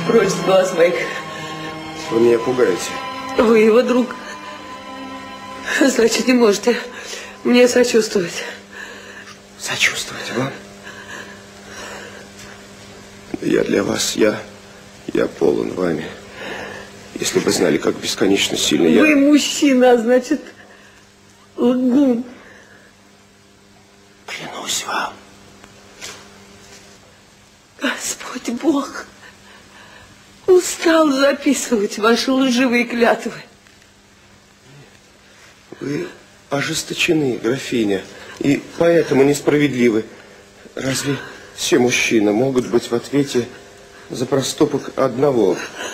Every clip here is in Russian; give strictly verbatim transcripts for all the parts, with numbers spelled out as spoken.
прочь с глаз моих. Вы меня пугаете. Вы его друг. Значит, не можете мне сочувствовать. Сочувствовать вам? Я для вас, я, я полон вами. Если бы знали, как бесконечно сильно я... Вы мужчина, а значит, лгун. Клянусь вам. Господь Бог устал записывать ваши лживые клятвы. Вы ожесточены, графиня, и поэтому несправедливы. Разве все мужчины могут быть в ответе за проступок одного?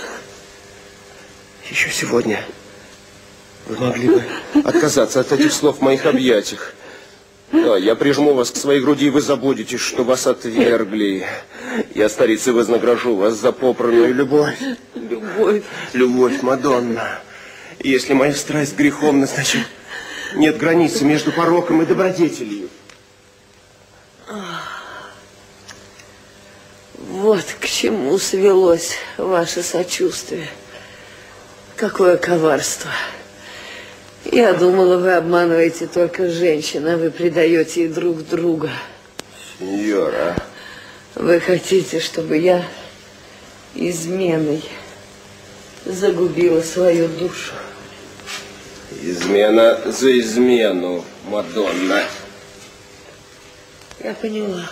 Еще сегодня вы могли бы отказаться от этих слов в моих объятиях. Да, я прижму вас к своей груди, и вы забудете, что вас отвергли. Я, старица, вознагражу вас за попранную любовь. Любовь. Любовь, Мадонна. И если моя страсть греховна, значит, нет границы между пороком и добродетелью. Вот к чему свелось ваше сочувствие. Какое коварство. Я думала, вы обманываете только женщин, а вы предаете и друг друга. Сеньора. Вы хотите, чтобы я изменой загубила свою душу? Измена за измену, Мадонна. Я поняла.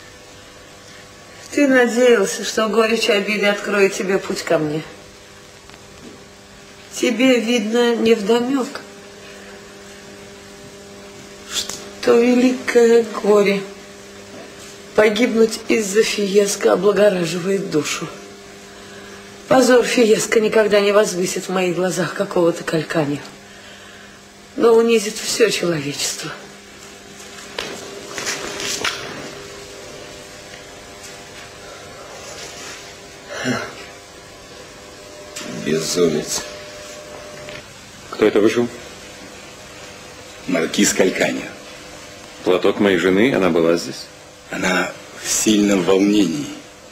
Ты надеялся, что горечь обиды откроет тебе путь ко мне. Тебе, видно, невдомек, что великое горе погибнуть из-за Фиеско облагораживает душу. Позор Фиеско никогда не возвысит в моих глазах какого-то Кальканьо, но унизит все человечество. Безумец. Кто это вышел? Маркиз Кальканьо. Платок моей жены, она была здесь? Она в сильном волнении.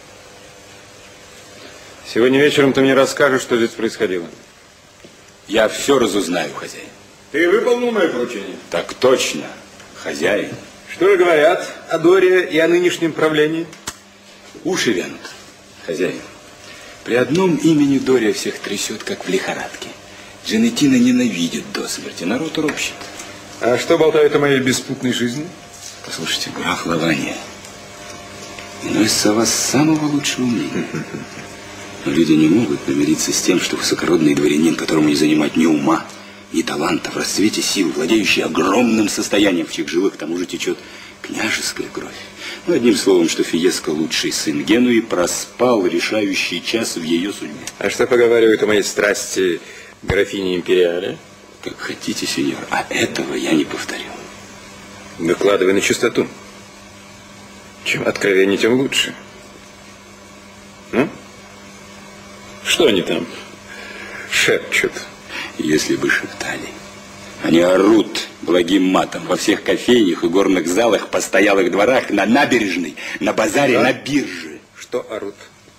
Сегодня вечером ты мне расскажешь, что здесь происходило. Я все разузнаю, хозяин. Ты выполнил мое поручение? Так точно, хозяин. Что же говорят о Доре и о нынешнем правлении? Уши вянут, хозяин. При одном имени Дория всех трясет, как в лихорадке. Дженетина ненавидит до смерти, народ ропщет. А что болтают о моей беспутной жизни? Послушайте, граф Лавания, носится вас самого лучшего мнения. Но люди не могут помириться с тем, что высокородный дворянин, которому не занимать ни ума, ни таланта, в расцвете сил, владеющий огромным состоянием, в чьих жилах к тому же течет княжеская кровь. Ну, одним словом, что Фиеско лучший сын Генуи проспал решающий час в ее судьбе. А что поговаривают о моей страсти графини Империале? Как хотите, сеньор, а этого я не повторю. Выкладывай на чистоту. Чем откровеннее, тем лучше. Ну? Что они там шепчут? Если бы шептали. Они орут благим матом во всех кофейнях и горных залах, постоялых дворах, на набережной, на базаре, да? На бирже. Что орут?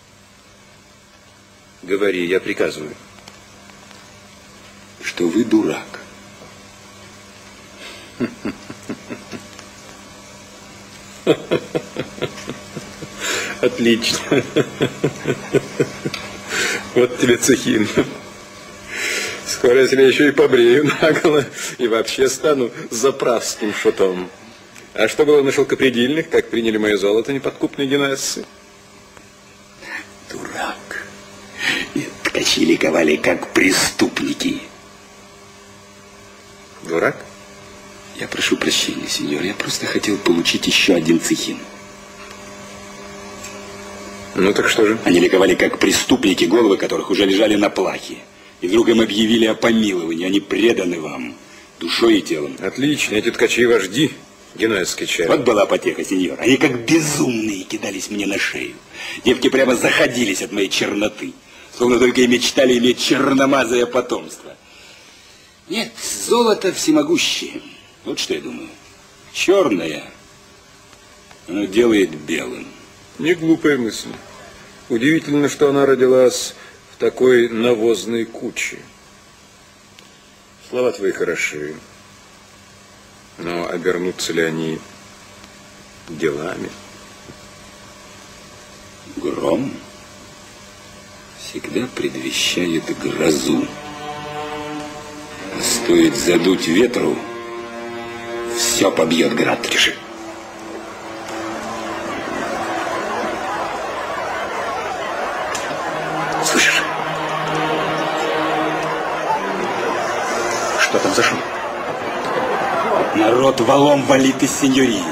Говори, я приказываю. Что вы дурак. Отлично. Вот тебе цехин. Скоро я тебя еще и побрею наголо и вообще стану заправским шутом. А что было на шелкопредельных, как приняли мое золото неподкупные генуэзцы? Дурак. И ткачи ликовали, как преступники. Дурак? Я прошу прощения, сеньор, я просто хотел получить еще один цехин. Ну так что же? Они ликовали, как преступники, головы которых уже лежали на плахе. И вдруг им объявили о помиловании. Они преданы вам душой и телом. Отлично, эти ткачи вожди генуэзской чайки. Вот была потеха, сеньор. Они как безумные кидались мне на шею. Девки прямо заходились от моей черноты. Словно только и мечтали иметь черномазое потомство. Нет, золото всемогущее. Вот что я думаю. Черное оно делает белым. Не глупая мысль. Удивительно, что она родилась в такой навозной куче. Слова твои хороши, но обернутся ли они делами? Гром всегда предвещает грозу. Стоит задуть ветру, все побьет град. Тише. Слышишь? Что там за шум? Народ валом валит из сеньории.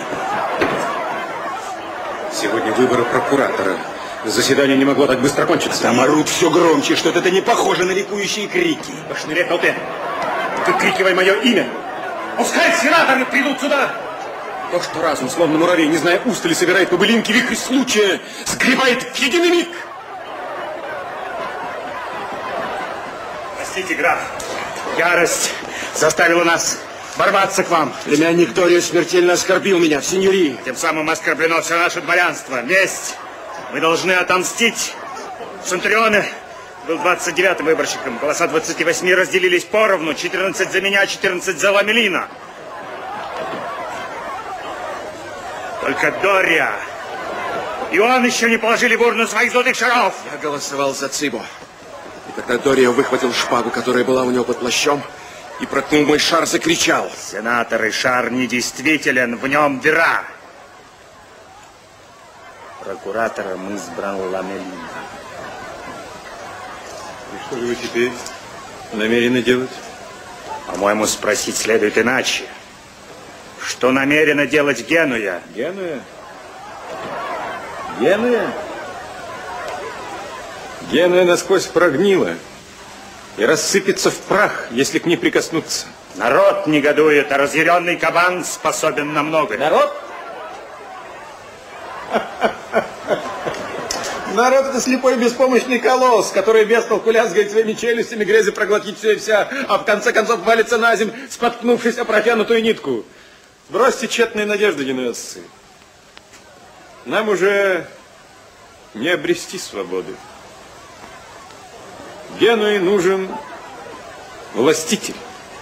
Сегодня выборы прокуратора. Заседание не могло так быстро кончиться. Там орут все громче, что-то это не похоже на ликующие крики. Пошныряй, толпе! Выкрикивай мое имя! Пускай сенаторы придут сюда! То, что разум, словно муравей, не зная устали, собирает по былинке вихрь случая, сгребает в единый миг! Простите, граф, ярость заставила нас ворваться к вам. Племянник Дорио смертельно оскорбил меня в сеньории. Тем самым оскорблено все наше дворянство. Месть! Мы должны отомстить. Центурионы был двадцать девятым выборщиком. Голоса двадцати восьми разделились поровну. четырнадцать за меня, четырнадцать за Ламелина. Только Дорио и он еще не положили в урну своих золотых шаров. Я голосовал за Цибо. И тогда Дорио выхватил шпагу, которая была у него под плащом, и, проткнул мой шар, закричал. Сенатор, и шар недействителен, в нем дыра. Прокуратором избран Ламелина. И что же вы теперь намерены делать? По-моему, спросить следует иначе. Что намерена делать Генуя? Генуя? Генуя? Генуя насквозь прогнила и рассыпется в прах, если к ней прикоснуться. Народ негодует, а разъяренный кабан способен на многое. Народ? Народ — это слепой беспомощный колосс, который без толку лязгает своими челюстями, грязью проглотить все и вся, а в конце концов валится на земь, споткнувшись о протянутую нитку. Бросьте тщетные надежды, генуэзцы. Нам уже не обрести свободы. Генуе нужен властитель.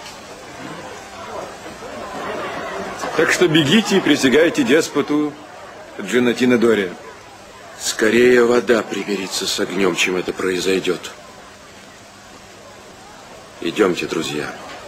Так что бегите и присягайте деспоту Джинатино Дорио. Скорее вода примирится с огнем, чем это произойдет. Идемте, друзья.